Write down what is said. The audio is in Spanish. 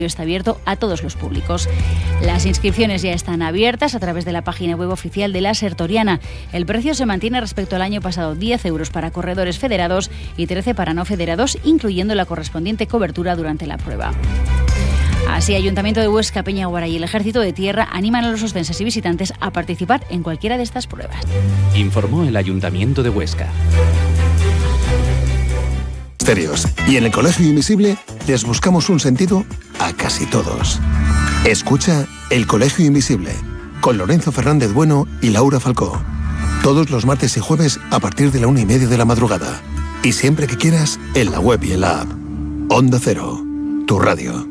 está abierto a todos los públicos. Las inscripciones ya están abiertas a través de la página web oficial de la Sertoriana. El precio se mantiene respecto al año pasado: 10 euros para corredores federados y 13 para no federados, incluyendo la correspondiente cobertura durante la prueba. Así, Ayuntamiento de Huesca, Peñaguara y el Ejército de Tierra animan a los ostenses y visitantes a participar en cualquiera de estas pruebas. Informó el Ayuntamiento de Huesca. Y en el Colegio Invisible les buscamos un sentido a casi todos. Escucha El Colegio Invisible con Lorenzo Fernández Bueno y Laura Falcó. Todos los martes y jueves a partir de la 1:30 de la madrugada. Y siempre que quieras, en la web y en la app. Onda Cero, tu radio.